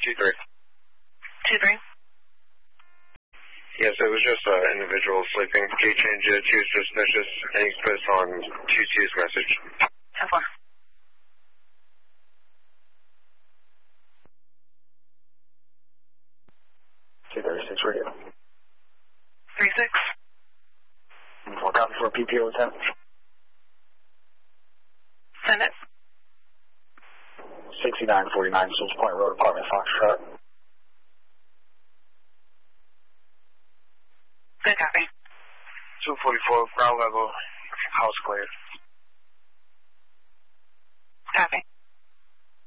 2-3. 2-3. Yes, it was just an individual sleeping. Can you change it to suspicious? And you can put us on 2-2's message. 10-4. T-36 radio. 3-6. 4 copy for PPO 10. Send it. 6949 Souls Point Road, Apartment Foxtrot. Good copy. 244, ground level, house cleared. Copy.